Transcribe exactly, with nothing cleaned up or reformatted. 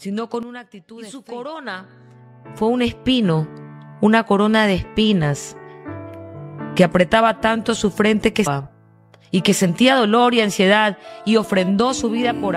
sino con una actitud de fe. Y su corona fue un espino, una corona de espinas que apretaba tanto su frente que y que sentía dolor y ansiedad y ofrendó su vida por